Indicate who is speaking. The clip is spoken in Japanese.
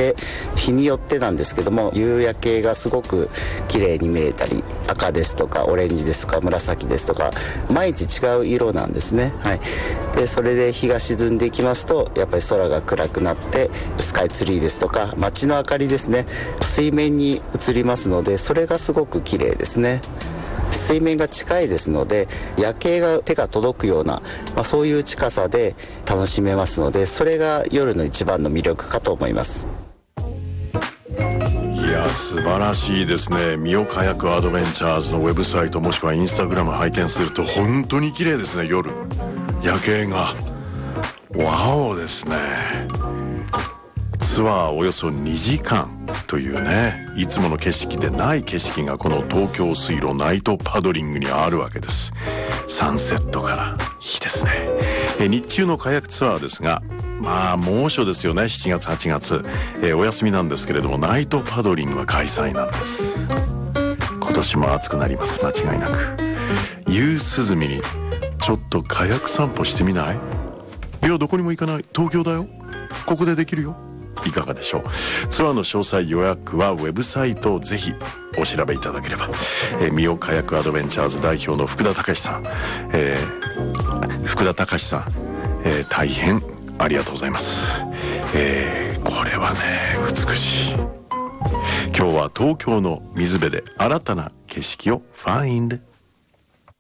Speaker 1: で、日によってなんですけども、夕焼けがすごく綺麗に見えたり、赤ですとかオレンジですとか紫ですとか、毎日違う色なんですね。はい。でそれで日が沈んでいきますと、やっぱり空が暗くなって、スカイツリーですとか街の明かりですね、水面に映りますので、それがすごく綺麗ですね。水面が近いですので、夜景が手が届くような、そういう近さで楽しめますので、それが夜の一番の魅力かと思います。
Speaker 2: いや素晴らしいですね。ミオカヤクアドベンチャーズのウェブサイトもしくはインスタグラム拝見すると本当に綺麗ですね。夜夜景がワオですね。ツアーおよそ2時間というね、いつもの景色でない景色がこの東京水路ナイトパドリングにあるわけです。サンセットからいいですね。日中のカヤックツアーですが、猛暑ですよね。7月8月、お休みなんですけれども、ナイトパドリングは開催なんです。今年も暑くなります、間違いなく。夕涼みにちょっとカヤック散歩してみない？いやどこにも行かない、東京だよ、ここでできるよ。いかがでしょう。ツアーの詳細予約はウェブサイトをぜひお調べいただければ。ミオカヤクアドベンチャーズ代表の福田隆さん、大変ありがとうございます。これはね美しい。今日は東京の水辺で新たな景色をファインド。